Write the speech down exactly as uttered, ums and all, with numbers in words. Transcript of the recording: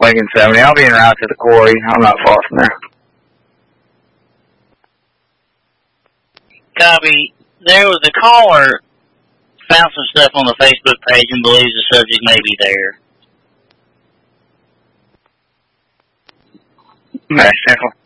Lincoln seventy. I'll be en route to the quarry. I'm not far from there. Copy. There was a caller found some stuff on the Facebook page and believes the subject may be there. Nice, Central.